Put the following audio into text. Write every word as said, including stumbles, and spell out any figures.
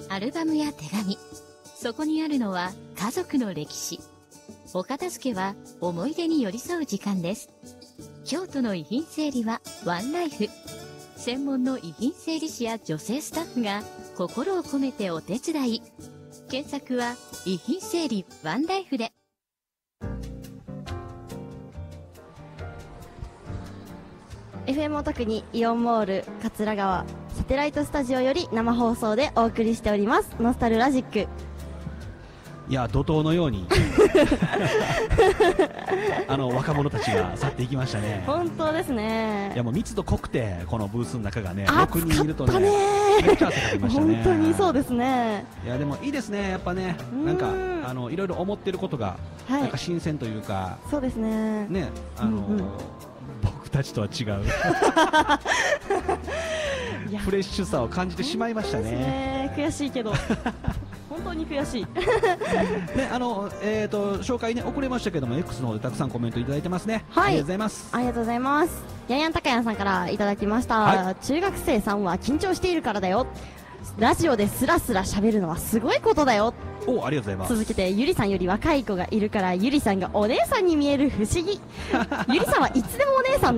アルバムや手紙、そこにあるのは家族の歴史。お片付けは思い出に寄り添う時間です。京都の遺品整理はワンライフ。専門の遺品整理士や女性スタッフが心を込めてお手伝い。検索は遺品整理ワンライフで。 エフエム お特にイオンモール桂川サテライトスタジオより生放送でお送りしておりますノスタルラジック。 いや、怒涛のようにあの若者たちが去っていきましたね。 本当ですね。 いや、もう密度濃くてこのブースの中がね暑かったね。 ろくにんいるとねめっちゃ汗かきましたね。 本当にそうですね。 いやでもいいですね、やっぱね、なんかあのいろいろ思ってることが、はい、なんか新鮮というか。 そうですね。 ね、あの、うんうん、僕たちとは違うフレッシュさを感じてしまいましたね。 ね、悔しいけど本当に悔しいね、あの、えーと、紹介ね、遅れましたけども X の方でたくさんコメントいただいてますね。 はい、 ありがとうございます。 ありがとうございます。やんやんたかやんさんからいただきました、はい、中学生さんは緊張しているからだよ、ラジオでスラスラ喋るのはすごいことだよ。 お、ありがとうございます。 続けて、ゆりさんより若い子がいるからゆりさんがお姉さんに見える不思議ゆりさんはいつでもお姉さん